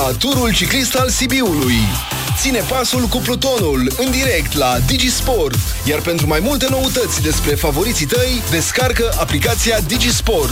la turul ciclist al Sibiului. Ține pasul cu plutonul în direct la DigiSport. Iar pentru mai multe noutăți despre favoriții tăi, descarcă aplicația DigiSport.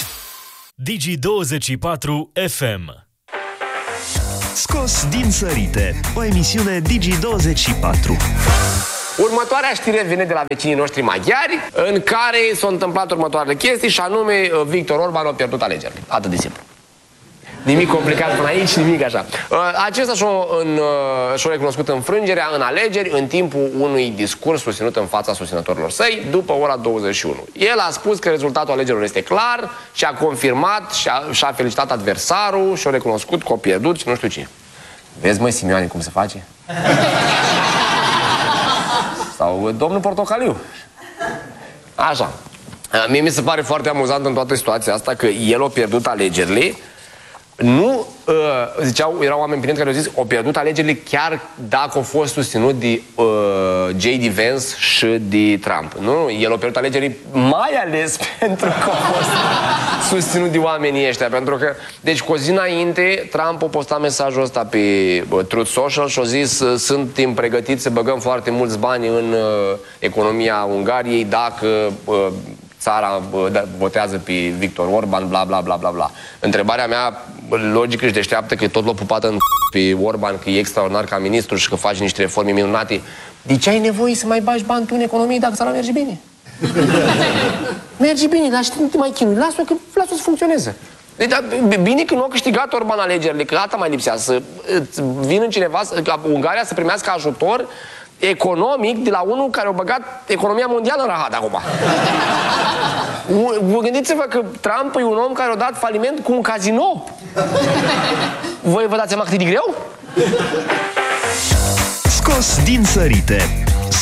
Digi24 FM. Scos din sărite, o emisiune Digi24. Următoarea știre vine de la vecinii noștri maghiari, în care s-au întâmplat următoarele chestii, și anume Victor Orban a pierdut alegerile. Atât de simplu. Nimic complicat până aici, nimic așa. Acesta și-a recunoscut înfrângerea în alegeri în timpul unui discurs susținut în fața susținătorilor săi după ora 21. El a spus că rezultatul alegerilor este clar și a confirmat și-a felicitat adversarul și-a recunoscut că a pierdut și nu știu ce. Vezi, măi, Simioane, cum se face? Sau domnul Portocaliu. Așa. Mie mi se pare foarte amuzant în toată situația asta că el a pierdut alegerile. Nu, ziceau, erau oameni prieteni care au zis, au pierdut alegerile chiar dacă au fost susținut de J.D. Vance și de Trump. Nu, el a pierdut alegerile mai ales pentru că a fost susținut de oamenii ăștia. Pentru că, deci, cu o zi înainte, Trump a postat mesajul ăsta pe Truth Social și a zis, suntem pregătiți să băgăm foarte mulți bani în economia Ungariei dacă țara votează pe Victor Orban, bla, bla, bla, bla, bla. Întrebarea mea, logică și deșteaptă, că tot l-a pupat în pe Orban, că e extraordinar ca ministru și că face niște reforme minunate. De ce ai nevoie să mai bagi bani tu în economie dacă țara merge bine? Merge bine, lași, nu te mai chinui, lasă-o să funcționeze. Deci, bine că nu a câștigat Orban alegerile, că asta mai lipsea, să vină cineva, ca Ungaria să primească ajutor economic de la unul care a băgat economia mondială în rahat acum. Gândiți-vă că Trump e un om care a dat faliment cu un casino. Voi vă dați seama cât e de greu? Scos din sărite,